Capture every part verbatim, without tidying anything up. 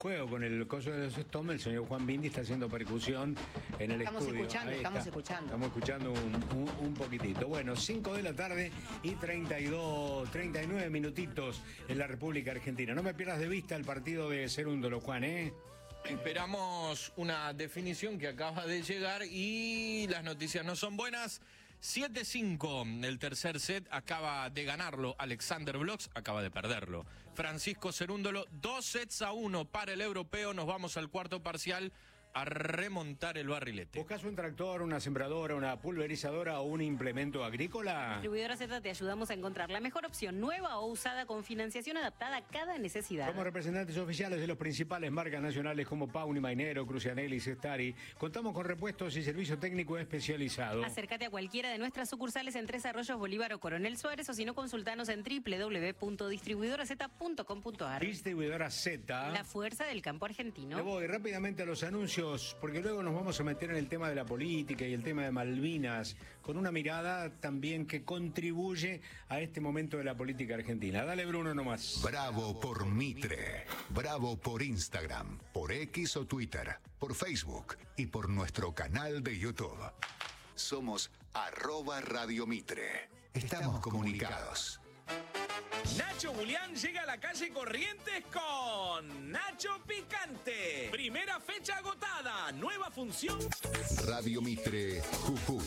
Juego con el coso de los Stones, el señor Juan Bindi está haciendo percusión en el estamos estudio. Escuchando, Ahí estamos está. escuchando. Estamos escuchando un, un, un poquitito. Bueno, cinco de la tarde y treinta y dos, treinta y nueve minutitos en la República Argentina. No me pierdas de vista el partido de Cerúndolo, Juan, ¿eh? Esperamos una definición que acaba de llegar y las noticias no son buenas. siete cinco, el tercer set, acaba de ganarlo Alexander Blocks, acaba de perderlo Francisco Cerúndolo, dos sets a uno para el europeo. Nos vamos al cuarto parcial a remontar el barrilete. ¿Buscas un tractor, una sembradora, una pulverizadora o un implemento agrícola? Distribuidora Z te ayudamos a encontrar la mejor opción, nueva o usada, con financiación adaptada a cada necesidad. Somos representantes oficiales de los principales marcas nacionales como Pauni, Mainero, Crucianelli y Cestari. Contamos con repuestos y servicio técnico especializado. Acércate a cualquiera de nuestras sucursales en Tres Arroyos, Bolívar o Coronel Suárez, o si no, consultanos en doble u doble u doble u punto distribuidora z punto com punto a r. Distribuidora Z. La fuerza del campo argentino. Le voy rápidamente a los anuncios, porque luego nos vamos a meter en el tema de la política y el tema de Malvinas, con una mirada también que contribuye a este momento de la política argentina. Dale, Bruno, nomás. Bravo por Mitre. Bravo por Instagram, por X o Twitter, por Facebook y por nuestro canal de YouTube. Somos arroba Radio Mitre. Estamos comunicados. Nacho Julián llega a la calle Corrientes con Nacho Picante. Primera fecha agotada, nueva función. Radio Mitre, Jujuy.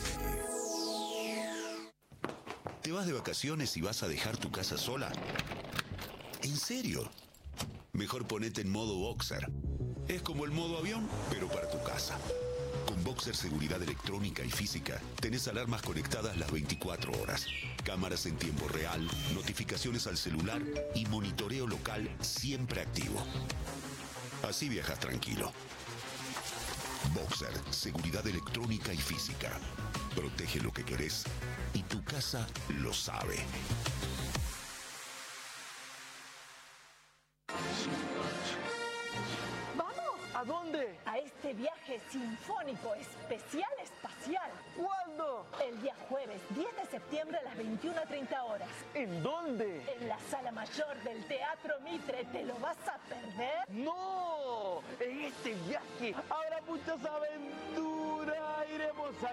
¿Te vas de vacaciones y vas a dejar tu casa sola? ¿En serio? Mejor ponete en modo Boxer. Es como el modo avión, pero para tu casa. Con Boxer Seguridad Electrónica y Física, tenés alarmas conectadas las veinticuatro horas, cámaras en tiempo real, notificaciones al celular y monitoreo local siempre activo. Así viajas tranquilo. Boxer Seguridad Electrónica y Física. Protege lo que querés y tu casa lo sabe. ¿A dónde? A este viaje sinfónico especial espacial. ¿Cuándo? El día jueves, diez de septiembre a las veintiuna treinta horas. ¿En dónde? En la sala mayor del Teatro Mitre. ¿Te lo vas a perder? ¡No! En este viaje habrá muchas aventuras. Iremos a